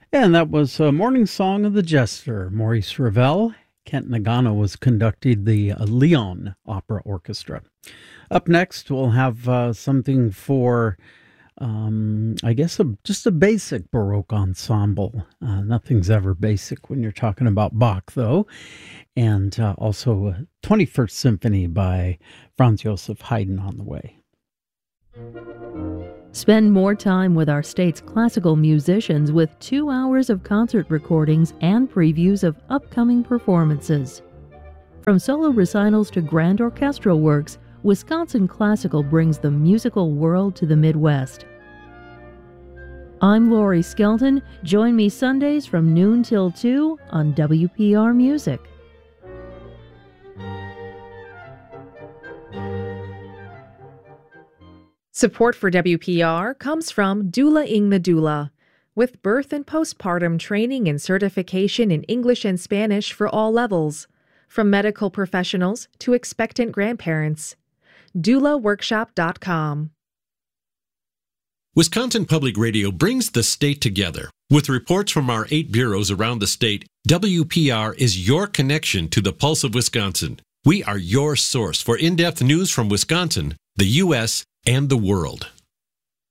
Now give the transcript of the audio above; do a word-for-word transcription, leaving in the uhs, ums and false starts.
And that was a Morning Song of the Jester, Maurice Ravel. Kent Nagano was conducting the uh, Lyon Opera Orchestra. Up next, we'll have uh, something for, um, I guess, a, just a basic Baroque ensemble. Uh, nothing's ever basic when you're talking about Bach, though. And uh, also a twenty-first Symphony by Franz Joseph Haydn on the way. Spend more time with our state's classical musicians with two hours of concert recordings and previews of upcoming performances. From solo recitals to grand orchestral works, Wisconsin Classical brings the musical world to the Midwest. I'm Lori Skelton. Join me Sundays from noon till two on W P R Music. Support for W P R comes from Doula-ing the Doula, with birth and postpartum training and certification in English and Spanish for all levels, from medical professionals to expectant grandparents. doula workshop dot com. Wisconsin Public Radio brings the state together. With reports from our eight bureaus around the state, W P R is your connection to the pulse of Wisconsin. We are your source for in-depth news from Wisconsin, the U S, and the world.